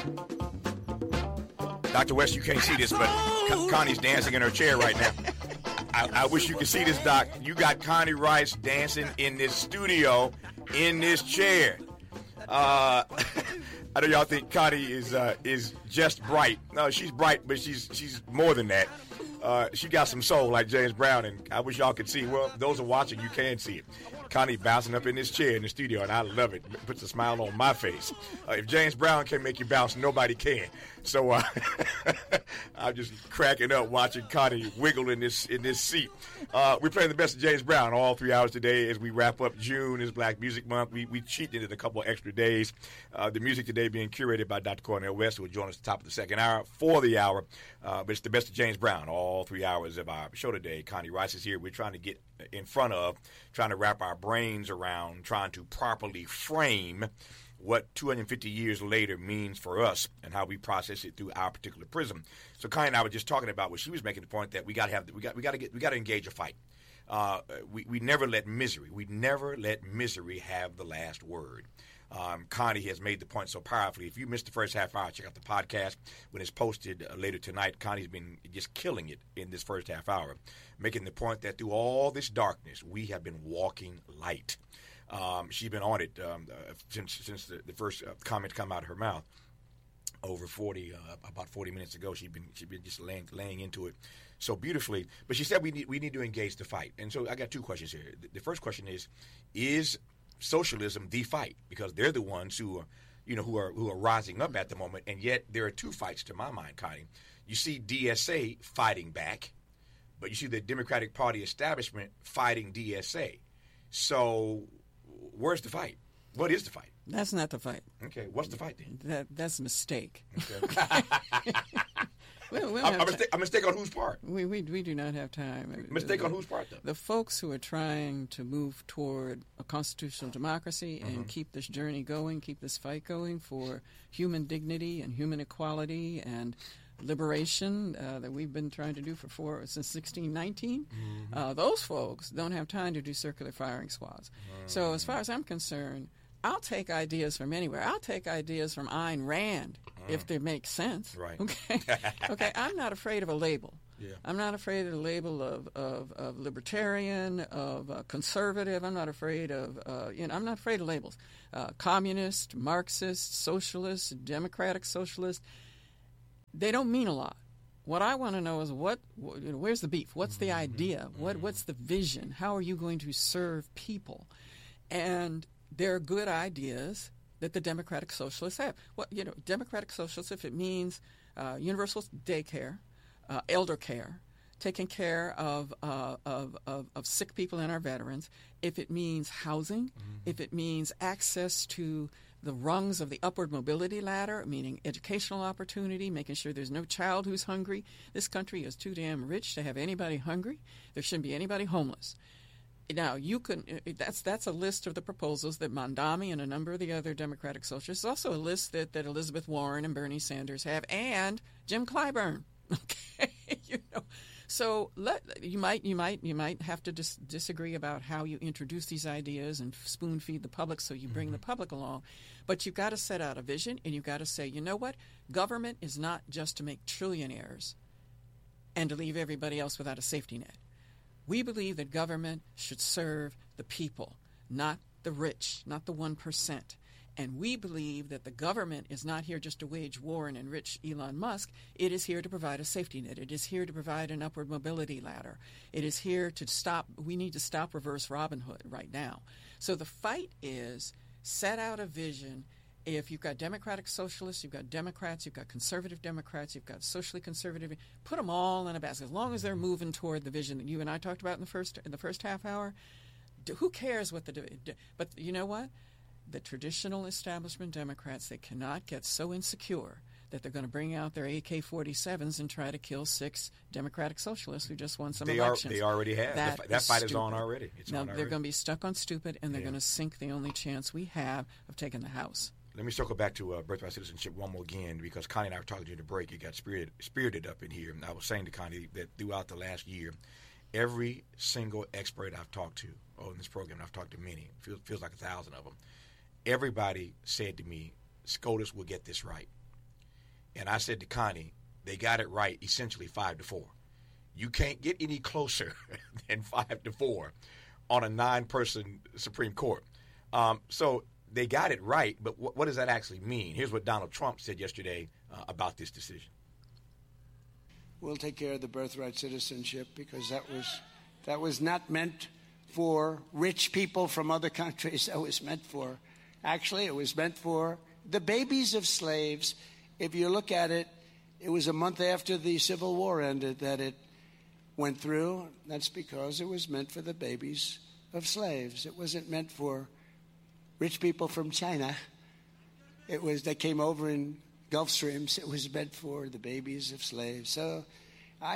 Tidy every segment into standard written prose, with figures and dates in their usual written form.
Dr. West, you can't see this, but Connie's dancing in her chair right now. I wish you could see this, Doc. You got Connie Rice dancing in this studio, in this chair. I know y'all think Connie is just bright. No, she's bright, but she's more than that. She got some soul like James Brown, and I wish y'all could see. Well, those are watching, you can see it. Connie bouncing up in this chair in the studio, and I love it. It puts a smile on my face. If James Brown can make you bounce, nobody can. So I'm just cracking up watching Connie wiggle in this seat. We're playing the best of James Brown all 3 hours today as we wrap up June is Black Music Month. We cheated it a couple of extra days. The music today being curated by Dr. Cornel West, who will join us at the top of the second hour for the hour. But it's the best of James Brown all 3 hours of our show today. Connie Rice is here. We're trying to get in front of, trying to wrap our brains around, trying to properly frame what 250 years later means for us and how we process it through our particular prism. So Connie and I were just talking about what she was making the point that we got to engage a fight. We never let misery have the last word. Connie has made the point so powerfully. If you missed the first half hour, check out the podcast when it's posted later tonight. Connie's been just killing it in this first half hour, making the point that through all this darkness, we have been walking light. She's been on it since the first comment come out of her mouth. Over about 40 minutes ago, she'd been just laying into it so beautifully. But she said we need to engage the fight. And so I got two questions here. The first question is socialism the fight? Because they're the ones who are rising up at the moment, and yet there are two fights to my mind, Connie. You see DSA fighting back, but you see the Democratic Party establishment fighting DSA. So where's the fight? What is the fight? That's not the fight. Okay, what's the fight then? That's a mistake. Okay. A mistake on whose part? We do not have time. Mistake on whose part, though? The folks who are trying to move toward a constitutional democracy and keep this journey going, keep this fight going for human dignity and human equality and liberation that we've been trying to do since 1619, those folks don't have time to do circular firing squads. So as far as I'm concerned, I'll take ideas from anywhere. I'll take ideas from Ayn Rand if they make sense. Right. Okay. I'm not afraid of a label. Yeah. I'm not afraid of the label of libertarian, of conservative. I'm not afraid of I'm not afraid of labels. Communist, Marxist, socialist, democratic socialist. They don't mean a lot. What I want to know is where's the beef? What's the idea? What's the vision? How are you going to serve people? And there are good ideas that the Democratic Socialists have. Democratic Socialists, if it means universal daycare, elder care, taking care of sick people and our veterans, if it means housing, if it means access to the rungs of the upward mobility ladder, meaning educational opportunity, making sure there's no child who's hungry. This country is too damn rich to have anybody hungry. There shouldn't be anybody homeless. Now, that's a list of the proposals that Mondami and a number of the other Democratic Socialists, also a list that Elizabeth Warren and Bernie Sanders have, and Jim Clyburn. Okay, So you might have to disagree about how you introduce these ideas and spoon feed the public, so you bring the public along. But you've got to set out a vision, and you've got to say, you know what? Government is not just to make trillionaires and to leave everybody else without a safety net. We believe that government should serve the people, not the rich, not the 1%. And we believe that the government is not here just to wage war and enrich Elon Musk. It is here to provide a safety net. It is here to provide an upward mobility ladder. It is here to we need to stop reverse Robin Hood right now. So the fight is set out a vision. If you've got Democratic Socialists, you've got Democrats, you've got conservative Democrats, you've got socially conservative, put them all in a basket. As long as they're moving toward the vision that you and I talked about in the first half hour, who cares what but you know what? The traditional establishment Democrats, they cannot get so insecure that they're going to bring out their AK-47s and try to kill 6 Democratic Socialists who just won some elections. They already have. That fight is on already. They're going to be stuck on stupid, and they're going to sink the only chance we have of taking the House. Let me circle back to birthright citizenship one more again, because Connie and I were talking during the break. You got spirited up in here. And I was saying to Connie that throughout the last year, every single expert I've talked to in this program, and I've talked to many, feels like 1,000 of them, everybody said to me, SCOTUS will get this right. And I said to Connie, they got it right essentially 5-4. You can't get any closer than 5-4 on a 9-person Supreme Court. So they got it right, but what does that actually mean? Here's what Donald Trump said yesterday about this decision. We'll take care of the birthright citizenship because that was not meant for rich people from other countries. That was meant for, actually, it was meant for the babies of slaves. If you look at it, it was a month after the Civil War ended that it went through. That's because it was meant for the babies of slaves. It wasn't meant for rich people from China. They came over in Gulf Streams. It was meant for the babies of slaves. So I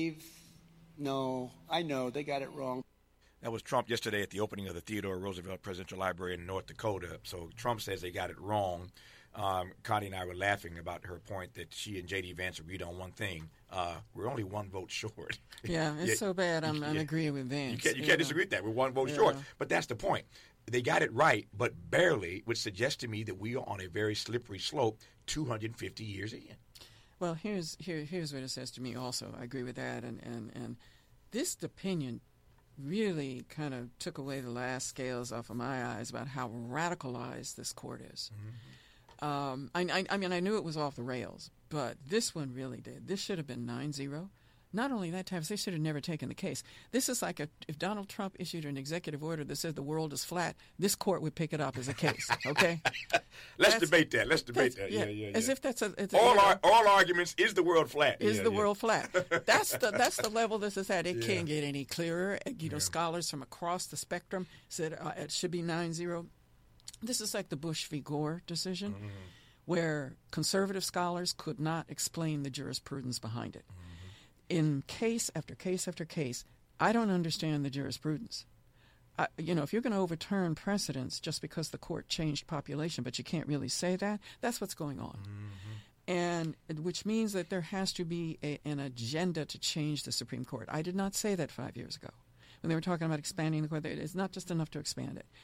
know they got it wrong. That was Trump yesterday at the opening of the Theodore Roosevelt Presidential Library in North Dakota. So Trump says they got it wrong. Connie and I were laughing about her point that she and J.D. Vance agreed on one thing. We're only one vote short. Yeah, it's so bad. I'm agreeing with Vance. You can't disagree with that. We're one vote short. But that's the point. They got it right, but barely, which suggests to me that we are on a very slippery slope 250 years in. Well, here's what it says to me also. I agree with that. And this opinion really kind of took away the last scales off of my eyes about how radicalized this court is. Mm-hmm. I mean, I knew it was off the rails, but this one really did. This should have been 9-0. Not only that, Tavis, they should have never taken the case. This is like if Donald Trump issued an executive order that said the world is flat, this court would pick it up as a case, okay? Let's debate that. Yeah. As if that's all arguments, is the world flat? Is the world flat? That's the level this is at. It can't get any clearer. Scholars from across the spectrum said it should be 9-0. This is like the Bush v. Gore decision, where conservative scholars could not explain the jurisprudence behind it. In case after case after case, I don't understand the jurisprudence. If you're going to overturn precedents just because the court changed population, but you can't really say that, that's what's going on. And which means that there has to be an agenda to change the Supreme Court. I did not say that 5 years ago when they were talking about expanding the court. It's not just enough to expand it.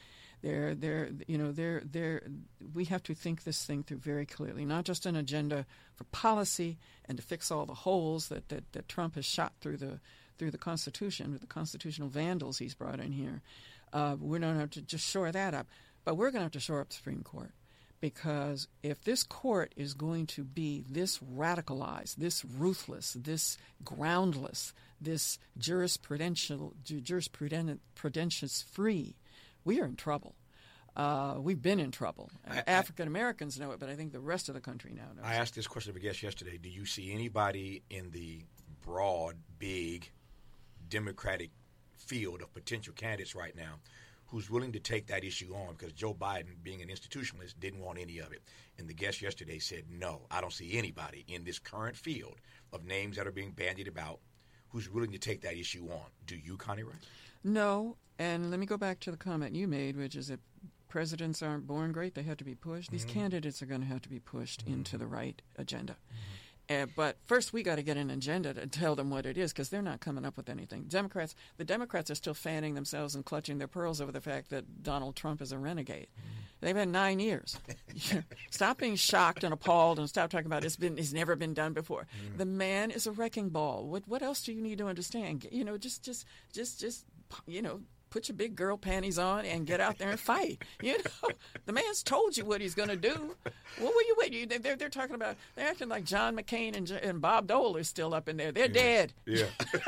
We have to think this thing through very clearly, not just an agenda for policy and to fix all the holes that Trump has shot through the Constitution with the constitutional vandals he's brought in here. We're not going to have to just shore that up, but we're going to have to shore up the Supreme Court, because if this court is going to be this radicalized, this ruthless, this groundless, this jurisprudential free, we are in trouble. We've been in trouble. African Americans know it, but I think the rest of the country now knows. I asked this question of a guest yesterday. Do you see anybody in the broad, big Democratic field of potential candidates right now who's willing to take that issue on? Because Joe Biden, being an institutionalist, didn't want any of it. And the guest yesterday said, no, I don't see anybody in this current field of names that are being bandied about who's willing to take that issue on. Do you, Connie Rice? No, and let me go back to the comment you made, which is that presidents aren't born great, they have to be pushed. These candidates are going to have to be pushed into the right agenda. But first, we got to get an agenda to tell them what it is, because they're not coming up with anything. The Democrats are still fanning themselves and clutching their pearls over the fact that Donald Trump is a renegade. They've had 9 years. Stop being shocked and appalled, and stop talking about it's never been done before. The man is a wrecking ball. What else do you need to understand? Just put your big girl panties on and get out there and fight. The man's told you what he's going to do. What were you waiting? They're talking about, they're acting like John McCain and Bob Dole are still up in there. They're dead. Yeah.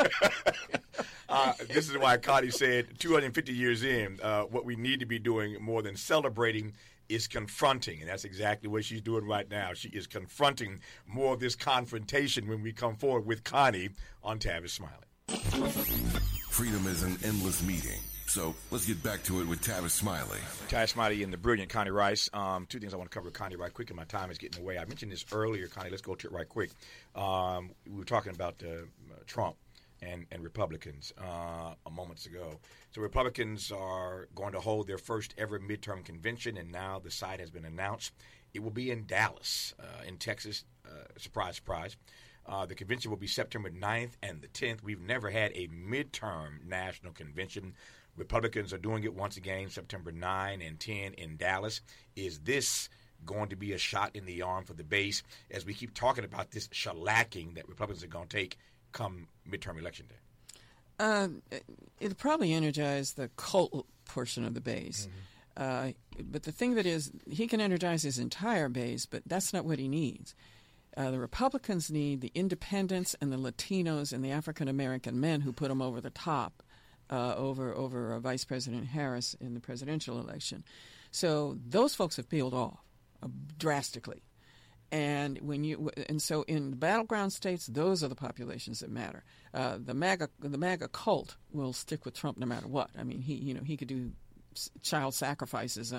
This is why Connie said 250 years in, what we need to be doing more than celebrating is confronting. And that's exactly what she's doing right now. She is confronting more of this confrontation when we come forward with Connie on Tavis Smiley. Freedom is an endless meeting. So let's get back to it with Tavis Smiley. Tavis Smiley and the brilliant Connie Rice. Two things I want to cover with Connie right quick, and my time is getting away. I mentioned this earlier, Connie. Let's go to it right quick. We were talking about Trump and Republicans moments ago. So Republicans are going to hold their first ever midterm convention, and now the site has been announced. It will be in Dallas, in Texas. Surprise, surprise. The convention will be September 9th and the 10th. We've never had a midterm national convention. Republicans are doing it once again, September 9 and 10 in Dallas. Is this going to be a shot in the arm for the base as we keep talking about this shellacking that Republicans are going to take come midterm election day? It'll probably energize the cult portion of the base. But the thing that is, he can energize his entire base, but that's not what he needs. The Republicans need the independents and the Latinos and the African-American men who put them over the top over Vice President Harris in the presidential election. So those folks have peeled off drastically. And so in the battleground states, those are the populations that matter. The MAGA cult will stick with Trump no matter what. I mean, he could do child sacrifices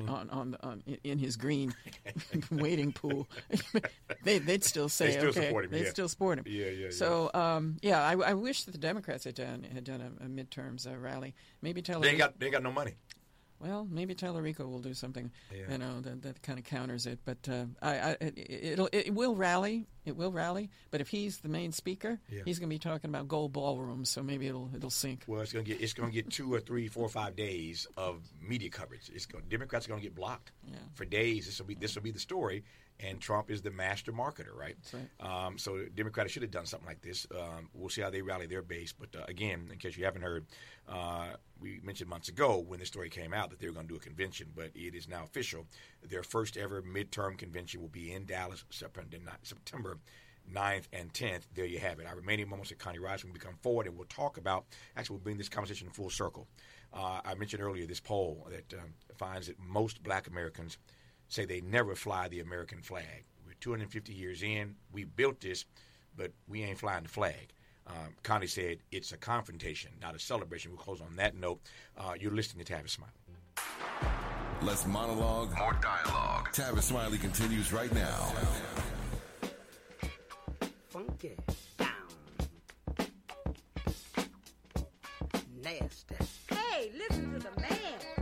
in his green wading pool. They'd still say they'd still support him. Yeah. So I wish that the Democrats had done a midterms rally. Maybe they ain't got no money. Well, maybe Tellerico will do something, that kind of counters it. But it will rally. It will rally. But if he's the main speaker, he's going to be talking about gold ballrooms. So maybe it'll sink. Well, it's going to get 2 or 3, 4 or 5 days of media coverage. Democrats are going to get blocked for days. This will be the story. And Trump is the master marketer, right? That's right. So Democrats should have done something like this. We'll see how they rally their base. But again, in case you haven't heard, we mentioned months ago when this story came out that they were going to do a convention, but it is now official. Their first ever midterm convention will be in Dallas, September 9th and 10th. There you have it. Our remaining moments at Connie Rice when we come forward, and we'll talk about, actually we'll bring this conversation full circle. I mentioned earlier this poll that finds that most black Americans say they never fly the American flag. We're 250 years in. We built this, but we ain't flying the flag. Connie said it's a confrontation, not a celebration. We'll close on that note. You're listening to Tavis Smiley. Less monologue, more dialogue. Tavis Smiley continues right now. Funky down. Nasty. Hey, listen to the man.